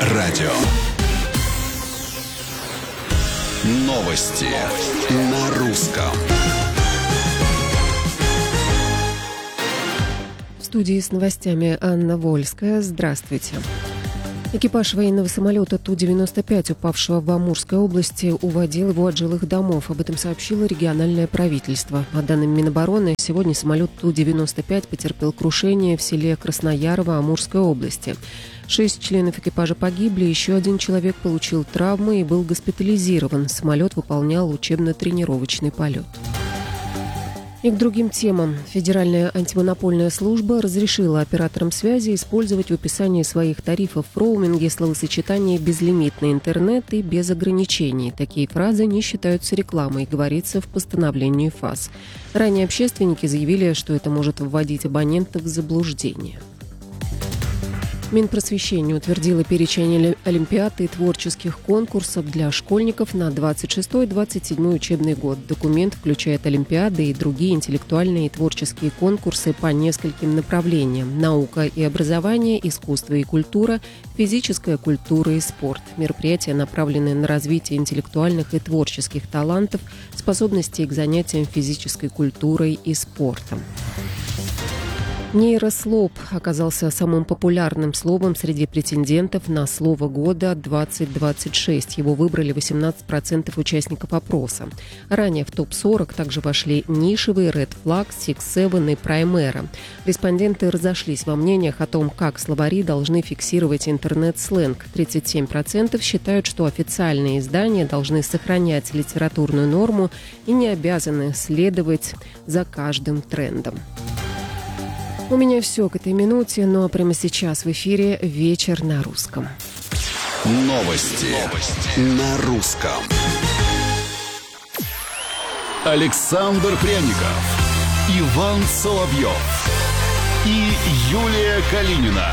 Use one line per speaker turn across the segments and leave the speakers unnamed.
радио. Новости на русском.
В студии с новостями Анна Вольская. Здравствуйте. Экипаж военного самолета Ту-95, упавшего в Амурской области, уводил его от жилых домов. Об этом сообщило региональное правительство. По данным Минобороны, сегодня самолет Ту-95 потерпел крушение в селе Красноярово Амурской области. 6 членов экипажа погибли, еще один человек получил травмы и был госпитализирован. Самолет выполнял учебно-тренировочный полет. И к другим темам. Федеральная антимонопольная служба разрешила операторам связи использовать в описании своих тарифов в роуминге словосочетание «безлимитный интернет» и «без ограничений». Такие фразы не считаются рекламой, говорится в постановлении ФАС. Ранее общественники заявили, что это может вводить абонентов в заблуждение. Минпросвещение утвердило перечень олимпиад и творческих конкурсов для школьников на 26-27 учебный год. Документ включает олимпиады и другие интеллектуальные и творческие конкурсы по нескольким направлениям: наука и образование, искусство и культура, физическая культура и спорт. Мероприятия направлены на развитие интеллектуальных и творческих талантов, способностей к занятиям физической культурой и спортом. Нейрослоп оказался самым популярным словом среди претендентов на слово года 2026. Его выбрали 18% участников опроса. Ранее в топ-40 также вошли нишевый, Red Flag, Six Seven и Primera. Респонденты разошлись во мнениях о том, как словари должны фиксировать интернет-сленг. 37% считают, что официальные издания должны сохранять литературную норму и не обязаны следовать за каждым трендом. У меня все к этой минуте, но прямо сейчас в эфире «Вечер на русском».
Новости на русском. Александр Пряников, Иван Соловьев и Юлия Калинина.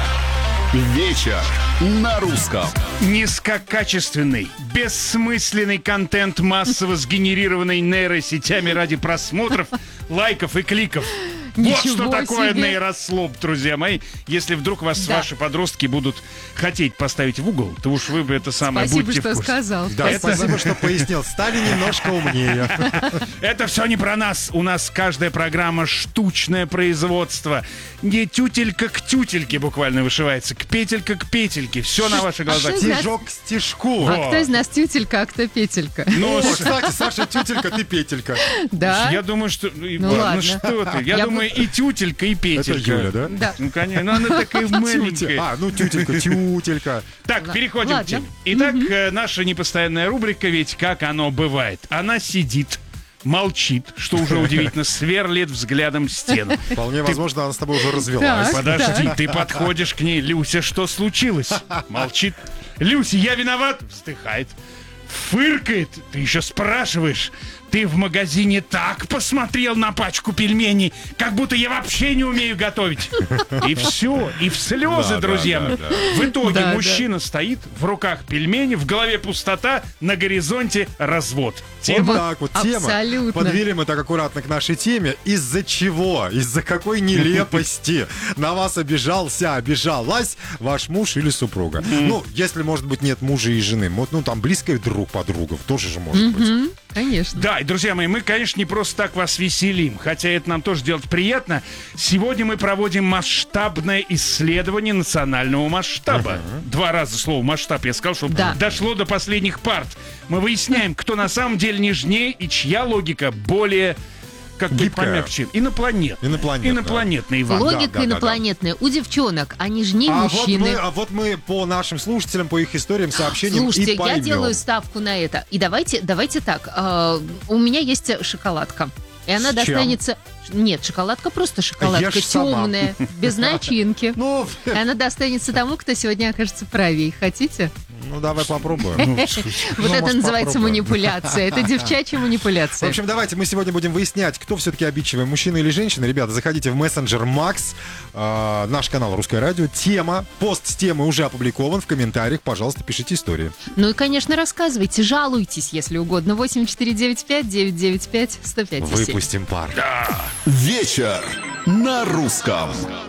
Вечер на русском.
Низкокачественный, бессмысленный контент, массово сгенерированный нейросетями ради просмотров, лайков и кликов. Вот что такое нейрослоп, друзья мои. Если вдруг вас ваши подростки будут хотеть поставить в угол, то уж вы это самое будьте в курсе.
Спасибо, что сказал.
Да, спасибо, что пояснил. Стали немножко умнее.
Это все не про нас. У нас каждая программа штучное производство. Не тютелька к тютельке буквально вышивается, к петелька к петельке. Все на ваших глазах.
Стежок к стежку.
А кто из нас тютелька, а кто петелька?
Ну, кстати, Саша тютелька, ты петелька.
Да?
Я думаю, что...
Ну ладно.
Что ты? Я думаю, и тютелька, и петелька.
Это Юля, да?
Да.
Ну, конечно. Но она такая маленькая.
Тютелька.
Так, переходим к теме. Итак, наша непостоянная рубрика «Ведь как оно бывает». Она сидит, молчит, что уже удивительно, сверлит взглядом стену.
Вполне возможно, она с тобой уже развелась.
Подожди, ты подходишь к ней. Люся, что случилось? Молчит. Люся, я виноват? Вздыхает. Фыркает. Ты еще спрашиваешь. Ты в магазине так посмотрел на пачку пельменей, как будто я вообще не умею готовить. И все, и в слезы, друзья мои. В итоге мужчина стоит, в руках пельмени, в голове пустота, на горизонте развод.
Вот так вот тема.
Абсолютно.
Подвели мы так аккуратно к нашей теме. Из-за чего? Из-за какой нелепости на вас обижалась ваш муж или супруга? Ну, если, может быть, нет мужа и жены, ну, там, близкие друг подруга, тоже же может быть.
Конечно.
Да, и, друзья мои, мы, конечно, не просто так вас веселим, хотя это нам тоже делать приятно. Сегодня мы проводим масштабное исследование национального масштаба. 2 раза слово «масштаб» я сказал, чтобы дошло до последних парт. Мы выясняем, кто на самом деле нежнее и чья логика более... Как бы помягче. Инопланетный, Иван.
Логика инопланетная. У девчонок, они же не мужчины.
Вот мы по нашим слушателям, по их историям, сообщениям
Слушайте,
и поймем.
я делаю ставку на это. И давайте так. У меня есть шоколадка. И она достанется... Нет, шоколадка просто шоколадка.
Ешь сама.
Темная, без начинки.
Ну,
И она достанется тому, кто сегодня окажется правее. Хотите?
Ну, давай попробуем.
Вот это называется манипуляция. Это девчачья
В
манипуляция.
общем, давайте мы сегодня будем выяснять, кто все-таки обидчивый, мужчина или женщина. Ребята, заходите в мессенджер Макс, наш канал «Русское радио». Пост с темы уже опубликован. В комментариях, пожалуйста, пишите истории.
Ну и, конечно, рассказывайте, жалуйтесь, если угодно. 8495-995-105-7.
Выпустим пар.
Вечер на русском.